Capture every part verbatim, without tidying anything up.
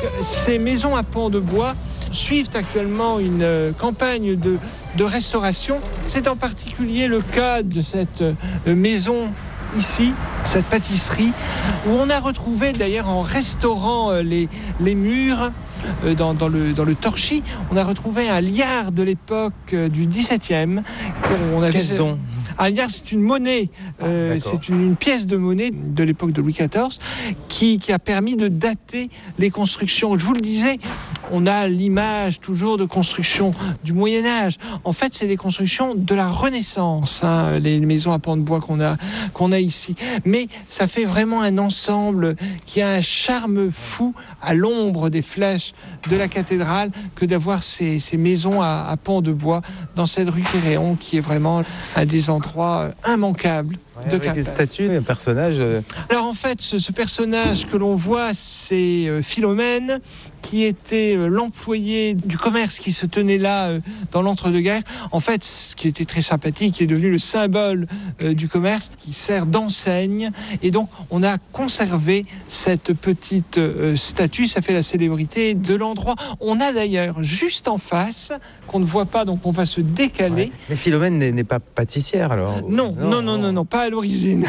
ces maisons à pans de bois suivent actuellement une euh, campagne de, de restauration. C'est en particulier le cas de cette euh, maison ici, cette pâtisserie, où on a retrouvé d'ailleurs en restaurant euh, les, les murs, euh, dans, dans, le, dans le torchis, on a retrouvé un liard de l'époque euh, du dix-septième. On avait... Qu'est-ce donc ? Un liard, c'est une monnaie, euh, ah, c'est une, une pièce de monnaie de l'époque de Louis quatorze qui, qui a permis de dater les constructions. Je vous le disais, on a l'image toujours de constructions du Moyen-Âge. En fait, c'est des constructions de la Renaissance, hein, les maisons à pans de bois qu'on a, qu'on a ici. Mais ça fait vraiment un ensemble qui a un charme fou à l'ombre des flèches de la cathédrale que d'avoir ces, ces maisons à, à pans de bois dans cette rue Quéréon qui est vraiment un des endroits immanquables. Ouais, de avec les statues, un personnage. Euh... Alors en fait, ce, ce personnage que l'on voit, c'est euh, Philomène, qui était euh, l'employé du commerce qui se tenait là euh, dans l'entre-deux-guerres. En fait, ce qui était très sympathique, qui est devenu le symbole euh, du commerce, qui sert d'enseigne. Et donc, on a conservé cette petite euh, statue. Ça fait la célébrité de l'endroit. On a d'ailleurs juste en face, qu'on ne voit pas, donc on va se décaler. Ouais. Mais Philomène n'est, n'est pas pâtissière alors ? Non, non, non, non, non, non, pas à l'origine.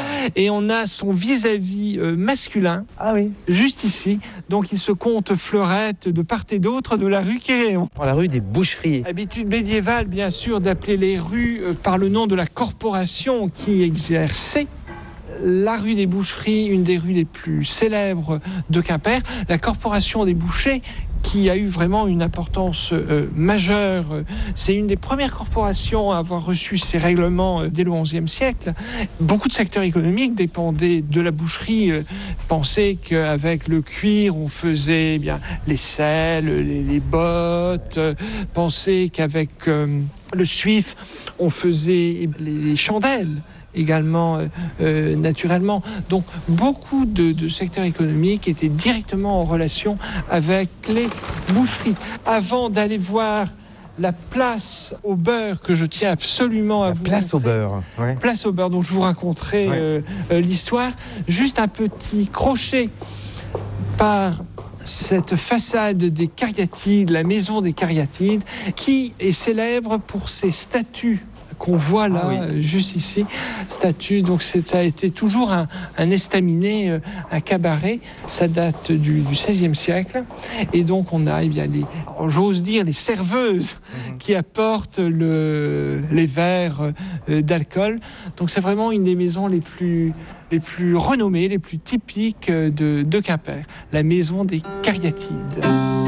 Et on a son vis-à-vis euh, masculin, ah oui, juste ici. Donc il se compte fleurette de part et d'autre de la rue Quéréon. La rue des Boucheries. Habitude médiévale, bien sûr, d'appeler les rues euh, par le nom de la corporation qui exerçait. La rue des Boucheries, une des rues les plus célèbres de Quimper, la corporation des bouchers, qui a eu vraiment une importance euh, majeure. C'est une des premières corporations à avoir reçu ces règlements euh, dès le onzième siècle. Beaucoup de secteurs économiques dépendaient de la boucherie. Euh, pensaient qu'avec le cuir, on faisait eh bien les selles, les, les bottes. Euh, pensaient qu'avec euh, le suif, on faisait les, les chandelles. Également euh, euh, naturellement. Donc beaucoup de, de secteurs économiques étaient directement en relation avec les boucheries. Avant d'aller voir la place au beurre que je tiens absolument à la vous place montrer, au beurre, ouais. Place au beurre dont je vous raconterai ouais. euh, euh, l'histoire. Juste un petit crochet par cette façade des Cariatides, la maison des Cariatides, qui est célèbre pour ses statues qu'on voit là, ah oui. juste ici, statue. Donc c'est, ça a été toujours un, un estaminet, un cabaret. Ça date du, du seizième siècle. Et donc on a, eh bien, les, j'ose dire, les serveuses mm-hmm. qui apportent le, les verres d'alcool. Donc c'est vraiment une des maisons les plus, les plus renommées, les plus typiques de, de Quimper, la maison des Cariatides.